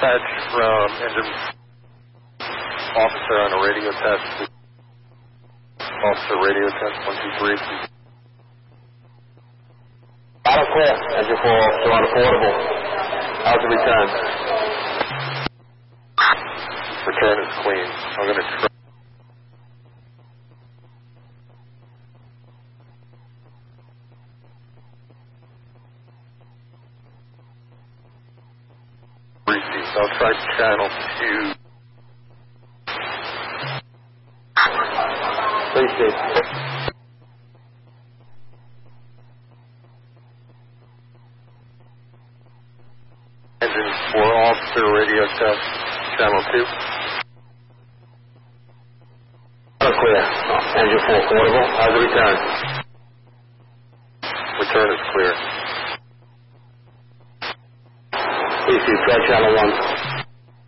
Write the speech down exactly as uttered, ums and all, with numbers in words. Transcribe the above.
dispatch from engine officer on a radio test. Officer radio test, one, two, three. Auto clear. Engine four officer on affordable. How's the return? Return is clean. I'm going to try. I'll try channel two. Please do. Engine four officer radio test, channel two. Auto clear. Engine four affordable. How's the return? Return is clear. Please do. Try channel one.